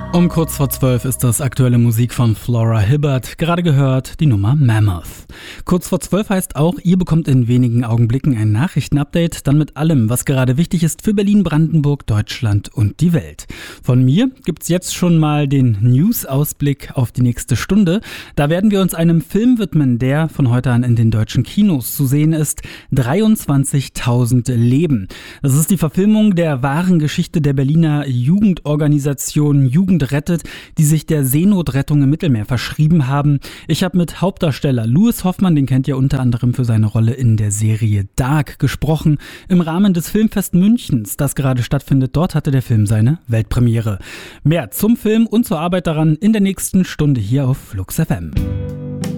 Um kurz vor 12 ist das aktuelle Musik von Flora Hibbert, gerade gehört die Nummer Mammoth. Kurz vor 12 heißt auch, ihr bekommt in wenigen Augenblicken ein Nachrichtenupdate, dann mit allem, was gerade wichtig ist für Berlin, Brandenburg, Deutschland und die Welt. Von mir gibt's jetzt schon mal den News-Ausblick auf die nächste Stunde. Da werden wir uns einem Film widmen, der von heute an in den deutschen Kinos zu sehen ist. 23.000 Leben. Das ist die Verfilmung der wahren Geschichte der Berliner Jugendorganisation Jugend rettet, die sich der Seenotrettung im Mittelmeer verschrieben haben. Ich habe mit Hauptdarsteller Louis Hoffmann, den kennt ihr unter anderem für seine Rolle in der Serie Dark, gesprochen. Im Rahmen des Filmfest Münchens, das gerade stattfindet, dort hatte der Film seine Weltpremiere. Mehr zum Film und zur Arbeit daran in der nächsten Stunde hier auf Flux FM.